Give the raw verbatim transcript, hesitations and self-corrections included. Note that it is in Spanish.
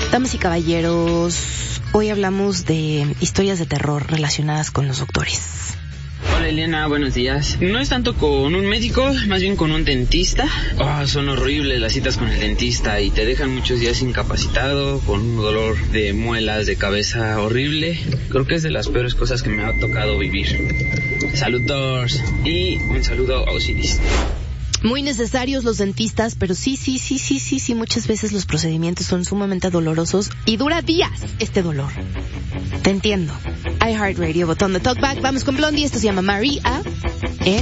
Damas y caballeros, hoy hablamos de historias de terror relacionadas con los doctores. Hola Eliana, buenos días. No es tanto con un médico, más bien con un dentista. Oh, son horribles las citas con el dentista y te dejan muchos días incapacitado, con un dolor de muelas, de cabeza horrible. Creo que es de las peores cosas que me ha tocado vivir. Saludos y un saludo a Osiris. Muy necesarios los dentistas, pero sí, sí, sí, sí, sí, sí, muchas veces los procedimientos son sumamente dolorosos y dura días este dolor. Te entiendo. iHeartRadio, botón de Talkback. Vamos con Blondie, esto se llama Maria.